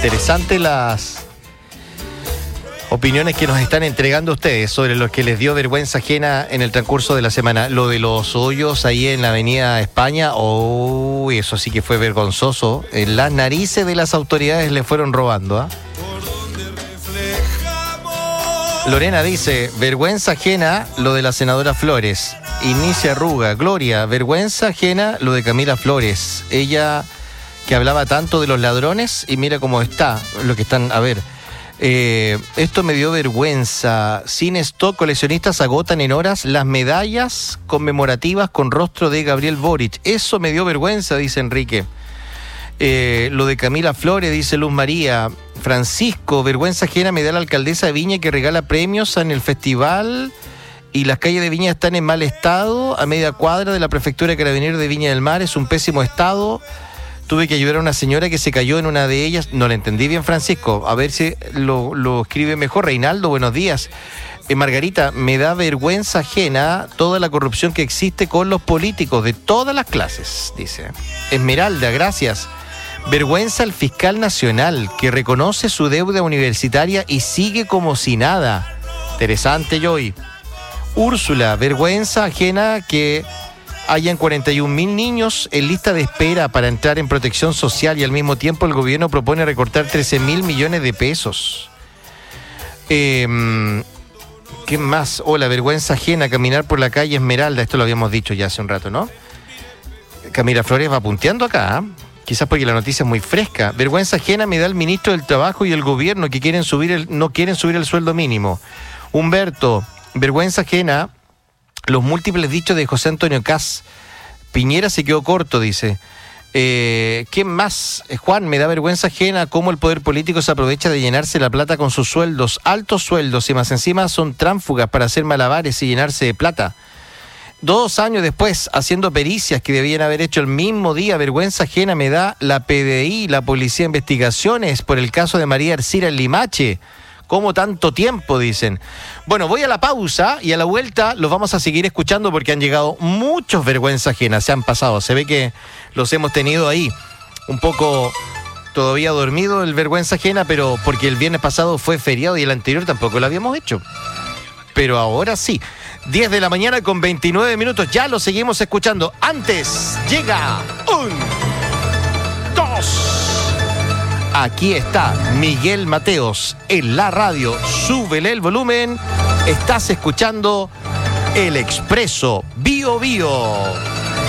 Interesante las opiniones que nos están entregando ustedes sobre lo que les dio vergüenza ajena en el transcurso de la semana. Lo de los hoyos ahí en la Avenida España, eso sí que fue vergonzoso. En las narices de las autoridades le fueron robando, ¿ah? Lorena dice, vergüenza ajena lo de la senadora Flores. Inicia Arruga, Gloria, vergüenza ajena lo de Camila Flores. Ella que hablaba tanto de los ladrones y mira cómo está, lo que están, a ver. Esto me dio vergüenza. Sin stock, coleccionistas agotan en horas las medallas conmemorativas con rostro de Gabriel Boric. Eso me dio vergüenza, dice Enrique. Lo de Camila Flores, dice Luz María. Francisco, vergüenza ajena me da la alcaldesa de Viña que regala premios en el festival y las calles de Viña están en mal estado, a media cuadra de la prefectura de Carabineros de Viña del Mar, es un pésimo estado. Tuve que ayudar a una señora que se cayó en una de ellas. No la entendí bien, Francisco. A ver si lo escribe mejor. Reinaldo, buenos días. Margarita, me da vergüenza ajena toda la corrupción que existe con los políticos de todas las clases, dice. Esmeralda, gracias. Vergüenza al fiscal nacional que reconoce su deuda universitaria y sigue como si nada. Interesante, Joy. Úrsula, vergüenza ajena que hayan 41.000 niños en lista de espera para entrar en protección social y al mismo tiempo el gobierno propone recortar 13.000 millones de pesos. ¿Qué más? Hola, vergüenza ajena caminar por la calle Esmeralda. Esto lo habíamos dicho ya hace un rato, ¿no? Camila Flores va punteando acá, ¿eh? Quizás porque la noticia es muy fresca. Vergüenza ajena me da el ministro del Trabajo y el gobierno que no quieren subir el sueldo mínimo. Humberto, vergüenza ajena los múltiples dichos de José Antonio Kast. Piñera se quedó corto, dice. ¿Quién más? Juan, me da vergüenza ajena cómo el poder político se aprovecha de llenarse la plata con sus sueldos, altos sueldos, y más encima son tránfugas para hacer malabares y llenarse de plata. 2 años después, haciendo pericias que debían haber hecho el mismo día, vergüenza ajena me da la PDI, la Policía de Investigaciones, por el caso de María Ercira en Limache. ¿Cómo tanto tiempo? Dicen. Bueno, voy a la pausa y a la vuelta los vamos a seguir escuchando porque han llegado muchos vergüenza ajenas, se han pasado. Se ve que los hemos tenido ahí un poco todavía dormido el vergüenza ajena, pero porque el viernes pasado fue feriado y el anterior tampoco lo habíamos hecho. Pero ahora sí. 10 de la mañana con 29 minutos. Ya lo seguimos escuchando. Antes llega 1, 2. Aquí está Miguel Mateos en la radio. Súbele el volumen. Estás escuchando El Expreso Bio Bio.